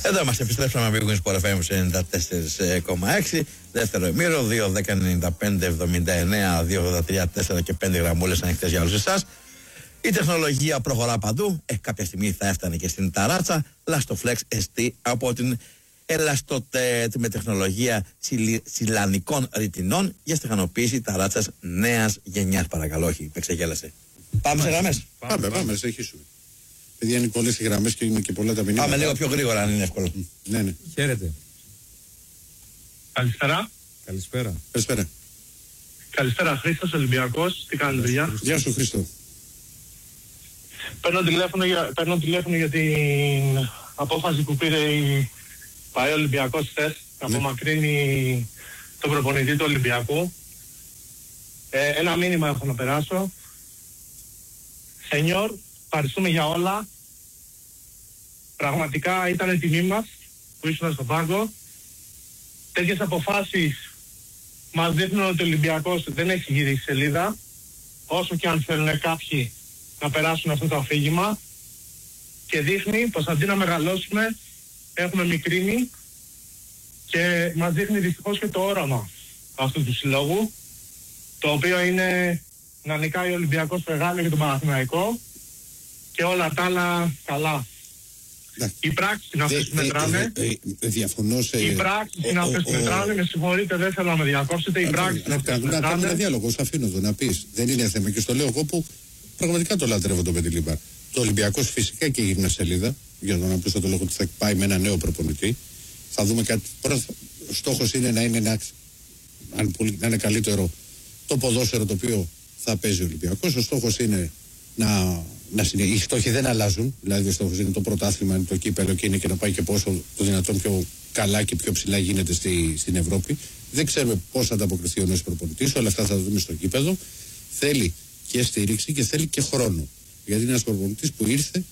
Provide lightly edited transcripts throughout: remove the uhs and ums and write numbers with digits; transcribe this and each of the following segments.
Εδώ είμαστε, επιστρέψαμε με Big Wins FM 94,6. Δεύτερο ημίρο, 2-10-95-79, 2-83, 4 και 5 γραμμούλες ανοιχτές για όλους εσάς. Η τεχνολογία προχωρά παντού. Κάποια στιγμή θα έφτανε και στην ταράτσα. Lastoflex ST από την Elastotet με τεχνολογία σιλανικών ρητινών για στεγανοποίηση ταράτσας νέας γενιάς. Παρακαλώ, όχι, με ξεγέλασε. Πάμε σε γραμμές. Πάμε, συνεχίσουμε. Παιδιά, είναι πολλές οι γραμμές και είναι και πολλά τα μηνύματα. Πάμε λίγο πιο γρήγορα, αν είναι εύκολο. Ναι. Χαίρετε. Καλησπέρα. Καλησπέρα. Καλησπέρα, Χρήστος, Ολυμπιακός. Τι κάνετε, παιδιά? Γεια σου, Χρήστο. Παίρνω τηλέφωνο για την απόφαση που πήρε η ΠΑΕ Ολυμπιακός χθες να απομακρύνει τον προπονητή του Ολυμπιακού. Ένα μήνυμα έχω να περάσω. Σενιόρ, ευχαριστούμε για όλα. Πραγματικά ήταν τιμή μας που ήσουν στον πάγκο. Τέτοιες αποφάσεις μας δείχνουν ότι ο Ολυμπιακός δεν έχει γυρίσει σελίδα, όσο και αν θέλουν κάποιοι να περάσουν αυτό το αφήγημα, και δείχνει πως αντί να μεγαλώσουμε έχουμε μικρύνει, και μας δείχνει δυστυχώς και το όραμα αυτού του συλλόγου, το οποίο είναι να νικάει ο Ολυμπιακός μεγάλο και τον Παναθηναϊκό και όλα τα άλλα καλά. Οι πράξεις είναι αυτές που μετράνε. Διαφωνώ σε... Οι πράξεις είναι αυτές που μετράνε. Με συγχωρείτε, δεν θέλω να με διακόψετε. Οι πράξεις είναι αυτές που μετράνε. Να κάνουμε ένα διάλογο, σου αφήνω εδώ να πεις. Δεν είναι θέμα, και στο λέω εγώ που πραγματικά το λατρεύω το Πεντιλίμπαρ. Το Ολυμπιακός φυσικά και γύρνα σελίδα, για τον απλούστατο λόγο ότι θα πάει με ένα νέο προπονητή. Θα δούμε κάτι. Ο στόχος είναι να είναι καλύτερο το ποδόσφαιρο το οποίο θα παίζει ο Ολυμπιακός. Ο στόχος είναι οι στόχοι δεν αλλάζουν. Δηλαδή, ο στόχος είναι το πρωτάθλημα, είναι το κύπελο και είναι και να πάει και πόσο το δυνατόν πιο καλά και πιο ψηλά γίνεται στην Ευρώπη. Δεν ξέρουμε πώς θα ανταποκριθεί ο νέος προπονητής. Όλα αυτά θα δούμε στο κύπελο. Θέλει και στήριξη και θέλει και χρόνο. Γιατί είναι ένας προπονητής που ήρθε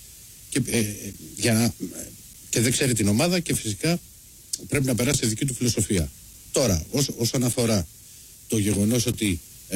και δεν ξέρει την ομάδα και φυσικά πρέπει να περάσει τη δική του φιλοσοφία. Τώρα, όσον αφορά το γεγονός ότι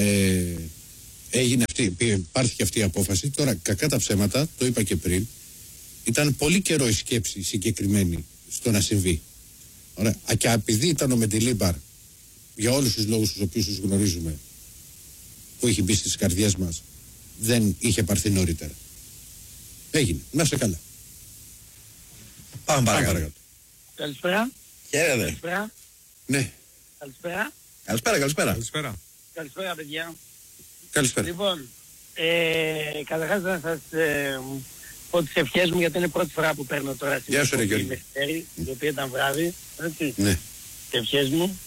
υπάρχει αυτή η απόφαση, τώρα κακά τα ψέματα, το είπα και πριν, ήταν πολύ καιρό η σκέψη συγκεκριμένη στο να συμβεί. Ωραία. Και επειδή ήταν ο Μεντιλίμπαρ, για όλους τους λόγους τους οποίους τους γνωρίζουμε, που είχε μπει στις καρδιές μας, δεν είχε πάρθει νωρίτερα. Έγινε. Να είσαι καλά. Πάμε παρακάτω. Καλησπέρα. Χαίρετε. Καλησπέρα. Ναι. Καλησπέρα. Καλησπέρα, παιδιά. Καλησπέρα. Λοιπόν, καταρχάς να σας πω τις ευχές μου, γιατί είναι πρώτη φορά που παίρνω τώρα στην μεσημέρι, η οποία ήταν βράδυ. Έτσι. Ναι. Τις ευχές μου.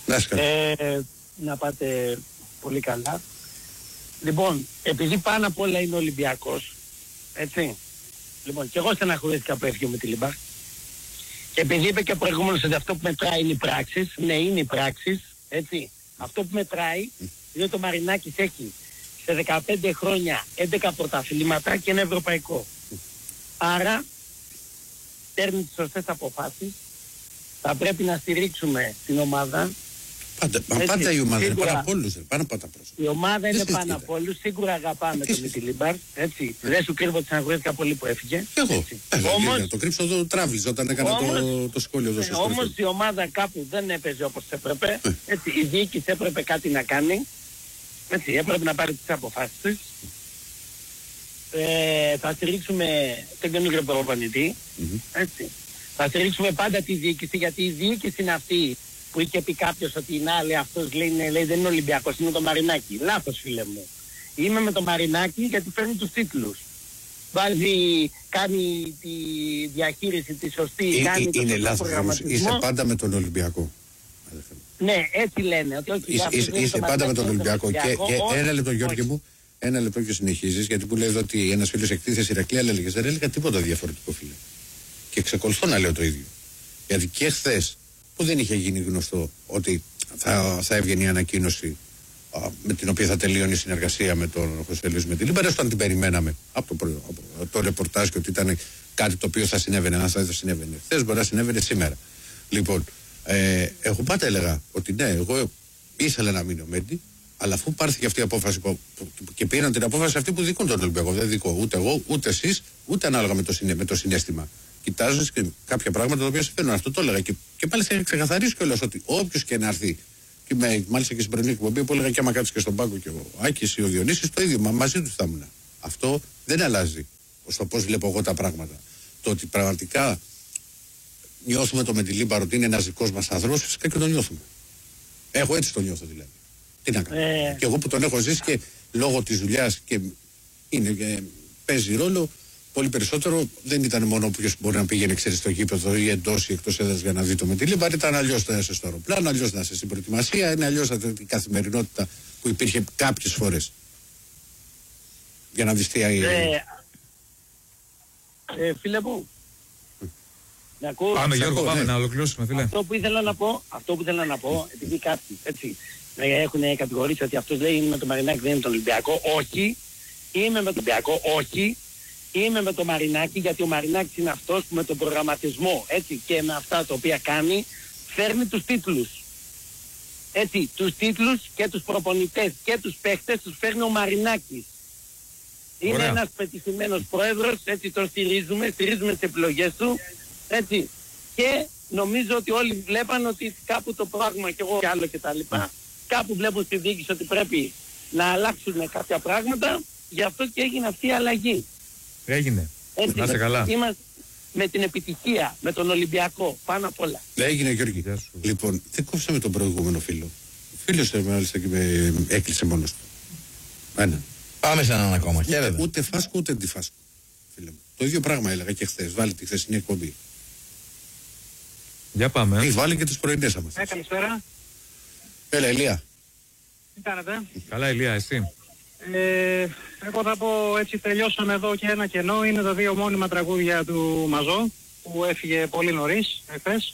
Να πάτε πολύ καλά. Λοιπόν, επειδή πάνω απ' όλα είναι Ολυμπιακός, έτσι. Λοιπόν, και εγώ στεναχωρήθηκα που έφυγε με τη Λιμπά. Και επειδή είπε και προηγούμενος ότι αυτό που μετράει είναι οι πράξεις, ναι, είναι οι πράξεις, έτσι. Αυτό που μετράει είναι ότι ο Μαρινάκης έχει σε 15 χρόνια 11 πρωταθλήματα και ένα ευρωπαϊκό. Άρα παίρνει τις σωστές αποφάσεις. Θα πρέπει να στηρίξουμε την ομάδα. Πάντα η ομάδα είναι πάνω από όλους. Η ομάδα είναι πάνω από όλους. Σίγουρα αγαπάμε τον Μιτιλίμπαρ. Έτσι. Δεν σου κρύβω ότι συναγωνίστηκα πολύ που έφυγε. Εγώ. Το κρύψω εδώ τράβηζα όταν έκανα το σχόλιο εδώ. Όμως η ομάδα κάπου δεν έπαιζε όπως έπρεπε. Έτσι. Η διοίκηση έπρεπε κάτι να κάνει. Έτσι. Έπρεπε να πάρει τις αποφάσεις της. Θα στηρίξουμε τον καινούργιο προπονητή. Έτσι. Θα στηρίξουμε πάντα τη διοίκηση, γιατί η διοίκηση είναι αυτή που είχε πει κάποιος ότι αυτός λέει δεν είναι Ολυμπιακός, είναι το Μαρινάκι. Λάθος, φίλε μου. Είμαι με το Μαρινάκι γιατί παίρνει τους τίτλους. Κάνει τη διαχείριση τη σωστή, κάνει το είναι λάθος, είσαι πάντα με τον Ολυμπιακό. Ναι, έτσι λένε. Είσαι πάντα με τον Ολυμπιακό. Και ένα λεπτό, Γιώργη μου, ένα λεπτό και συνεχίζεις, γιατί που λέει εδώ ότι ένας φίλος εκτίθεση Ηρακλή, αλλά έλεγες, δεν έλεγα τίποτα διαφορετικό, φίλε. Και εξακολουθώ να λέω το ίδιο. Γιατί και χθες που δεν είχε γίνει γνωστό ότι θα έβγαινε η ανακοίνωση με την οποία θα τελείωνε η συνεργασία με τον Χωσέ Λουίς Μεντιλίμπαρ, όταν την περιμέναμε από το ρεπορτάζ και ότι ήταν κάτι το οποίο θα συνέβαινε, αν θα συνέβαινε χθες, μπορεί να συνέβαινε σήμερα. Λοιπόν, εγώ πάντα έλεγα ότι ναι, εγώ ήθελα να μείνω Μέντι, αλλά αφού πάρθηκε αυτή η απόφαση και πήραν την απόφαση αυτή που δικούν τον Ολυμπιακό, δεν δικώ ούτε εγώ, ούτε εσείς, ούτε ανάλογα με το συναίσθημα κοιτάζεις και κάποια πράγματα τα οποία συμβαίνουν. Αυτό το έλεγα. Και μάλιστα έχει ξεκαθαρίσει κιόλας ότι όποιος και να έρθει. Και μάλιστα και στην πρωινή εκπομπή που έλεγα και άμα κάτσει και στον πάγκο και ο Άκης ή ο Διονύσης, το ίδιο. Μαζί του θα ήμουν. Αυτό δεν αλλάζει στο πώς βλέπω εγώ τα πράγματα. Το ότι πραγματικά νιώθουμε το Μεντιλίμπαρο ότι είναι ένας δικός μας άνθρωπος, φυσικά και το νιώθουμε. Εγώ έτσι το νιώθω δηλαδή. Τι να κάνω. Και εγώ που τον έχω ζήσει και λόγω της δουλειάς και παίζει ρόλο. Πολύ περισσότερο δεν ήταν μόνο όποιος μπορεί να πήγαινε στο γήπεδο ή εντός ή εκτός έδρας για να δει το Μεντιλίμπαρ. Ήταν αλλιώς να είσαι στο αεροπλάνο, αλλιώς να είσαι στην προετοιμασία, είναι αλλιώς η καθημερινότητα που υπήρχε κάποιες φορές. Για να δεις τι φίλε μου, με ακούς? Πάμε Γιώργο, πάμε να ολοκληρώσουμε φίλε. Αυτό που ήθελα να πω, επειδή κάποιοι έτσι έχουν κατηγορήσει ότι αυτός λέει είναι με το Μαρινάκη, δεν είναι τον Ολυμπιακό. Όχι, είμαι με τον Ολυμπιακό, όχι. Είμαι με το Μαρινάκη, γιατί ο Μαρινάκης είναι αυτός που με τον προγραμματισμό, έτσι, και με αυτά τα οποία κάνει, φέρνει τους τίτλους. Έτσι, τους τίτλους και τους προπονητές και τους παίχτες τους φέρνει ο Μαρινάκης. Είναι ένας πετυχημένος πρόεδρος, έτσι, τον στηρίζουμε τις επιλογές του, έτσι, και νομίζω ότι όλοι βλέπαν ότι κάπου το πράγμα και εγώ και άλλο και τα λοιπά, κάπου βλέπουν στη διοίκηση ότι πρέπει να αλλάξουν κάποια πράγματα, γι' αυτό και έγινε αυτή η αλλαγή. Έγινε. Έτσι, να είσαι καλά. Είμαστε με την επιτυχία, με τον Ολυμπιακό, πάνω απ' όλα. Έγινε Γιώργη. Λοιπόν, δεν κόψαμε τον προηγούμενο φίλο. Ο φίλος μάλιστα και με έκλεισε μόνος του. Ένα. Πάμε σε έναν ακόμα. Ούτε Φάσκο ούτε αντιφάσκο. Φίλε μου. Το ίδιο πράγμα έλεγα και χθες. Βάλει τη χθεσινή εκπομπή. Για πάμε. Έχει βάλει και τις πρωινές μας. Καλησπέρα. Έλα, Ηλία. Τι κάνετε? Καλά, Ηλία, εσύ. Εγώ θα πω έτσι, τελειώσαμε εδώ και ένα κενό. Είναι τα δύο μόνιμα τραγούδια του Μαζό που έφυγε πολύ νωρίς εχθές.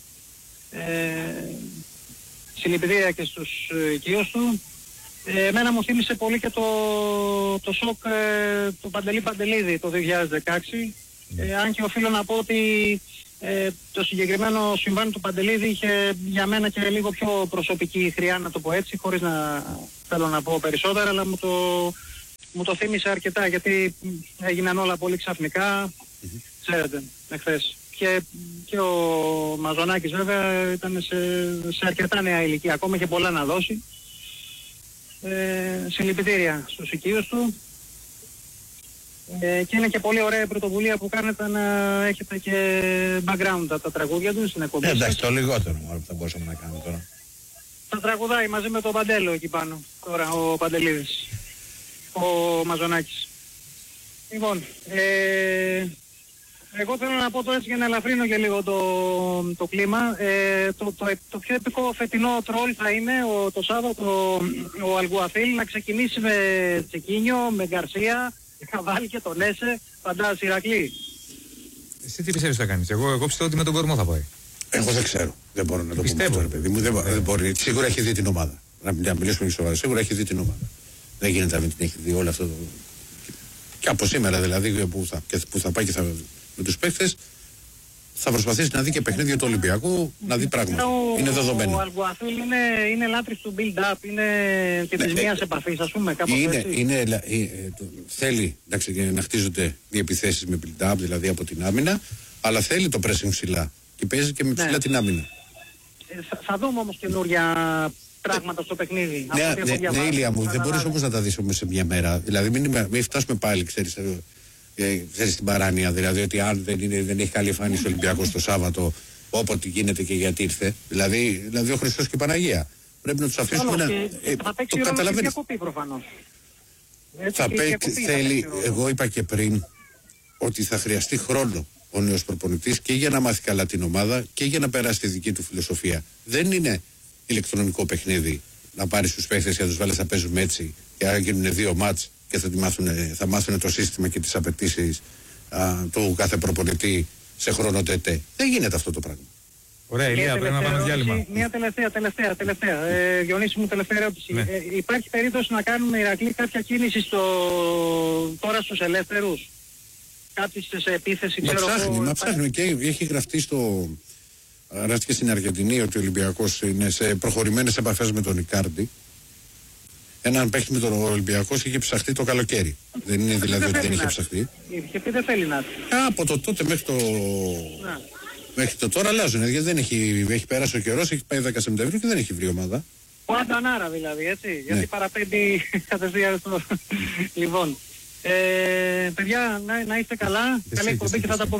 Συλληπιτήρια και στους οικείους του. Εμένα μου θύμισε πολύ και το σοκ του Παντελή Παντελίδη το 2016. Αν και οφείλω να πω ότι το συγκεκριμένο συμβάν του Παντελίδη είχε για μένα και λίγο πιο προσωπική χρειά, να το πω έτσι, χωρίς να θέλω να πω περισσότερα, αλλά μου το θύμισε αρκετά, γιατί έγιναν όλα πολύ ξαφνικά, ξέρετε, εχθές. Και ο Μαζονάκης βέβαια ήταν σε αρκετά νέα ηλικία, ακόμα και πολλά να δώσει. Συλληπιτήρια στους οικείους του. Και είναι και πολύ ωραία η πρωτοβουλία που κάνετε να έχετε και background τα τραγούδια του στην εκπομπή. Εντάξει, το λιγότερο μόνο που θα μπορούσαμε να κάνουμε τώρα. Τα τραγουδάει μαζί με τον Παντέλο εκεί πάνω, τώρα ο Παντελίδης, ο Μαζονάκης. Λοιπόν, εγώ θέλω να πω το έτσι για να ελαφρύνω και λίγο το κλίμα. Το πιο επικό φετινό τρόλ θα είναι το Σάββατο ο Αλγουαθίλ να ξεκινήσει με Τσεκίνιο, με Γκαρσία, θα βάλει και τον Έσε, φαντάζεσαι Ηρακλή. Εσύ τι πιστεύεις θα κάνεις? Εγώ πιστεύω ότι με τον κορμό θα πάει. Εγώ δεν ξέρω. Δεν μπορώ να το πω Πιστεύω. αυτό, παιδί μου. Δεν μπορεί. Σίγουρα έχει δει την ομάδα. Να μιλήσουμε και σοβαρά. Σίγουρα έχει δει την ομάδα. Δεν γίνεται να μην την έχει δει όλο αυτό. Και από σήμερα δηλαδή που θα πάει και με τους παίκτες, θα προσπαθήσει να δει και παιχνίδια του Ολυμπιακού, να δει πράγματα. Είναι δεδομένο. Ο Αλγουαθίλ είναι λάτρης του build-up, είναι και της μίας επαφής, ας πούμε, κάπως έτσι. Θέλει να χτίζονται οι επιθέσεις με build-up, δηλαδή από την άμυνα, αλλά θέλει το pressing ψηλά και παίζει και με ψηλά την άμυνα. Θα δούμε όμως καινούρια πράγματα στο παιχνίδι. Ναι, Ηλία μου, δεν μπορείς όμως να τα δεις όμως σε μια μέρα. Δηλαδή μην φτάσουμε πάλι, ξέρεις, στην παράνοια, δηλαδή ότι αν δεν έχει καλή εμφάνιση ο Ολυμπιακός το Σάββατο, όποτε γίνεται και γιατί ήρθε, δηλαδή ο Χριστός και η Παναγία. Πρέπει να τους αφήσουμε να το καταλαβαίνεις. Θα θέλει, εγώ είπα και πριν, ότι θα χρειαστεί χρόνο ο νέος προπονητής και για να μάθει καλά την ομάδα και για να περάσει τη δική του φιλοσοφία. Δεν είναι ηλεκτρονικό παιχνίδι να πάρεις τους παίχτες και να τους βάλεις να παίζουμε έτσι και να γίνουν 2 μάτς και θα μάθουν το σύστημα και τις απαιτήσεις του κάθε προπονητή σε χρόνο τετέ. Δεν γίνεται αυτό το πράγμα. Ωραία, Ηλία, πρέπει να πάμε διάλειμμα. Μια τελευταία. Διονύση μου, τελευταία ερώτηση. Ναι. Υπάρχει περίπτωση να κάνουμε, Ηρακλή, κάποια κίνηση τώρα στους ελεύθερους? Κάτι σε επίθεση, Μα ψάχνει και έχει γραφτεί στην Αργεντινή ότι ο Ολυμπιακός είναι σε προχωρημένες επαφές με τον Ικάρντι. Έναν παίχτη με τον Ολυμπιακό είχε ψαχτεί το καλοκαίρι. Δεν είναι δηλαδή ότι δεν είχε ψαχτεί. Είχε πει δεν θέλει να. Από το τότε μέχρι το τώρα αλλάζουν. Γιατί δεν έχει περάσει ο καιρός, έχει πάει 10 Σεπτεμβρίου και δεν έχει βρει ομάδα. Ο Αντανάρα δηλαδή, έτσι. Ναι. Γιατί παραπέμπει κατευθείαν στο. Λοιπόν. Παιδιά, να είστε καλά. Καλή εκπομπή και θα τα πούμε.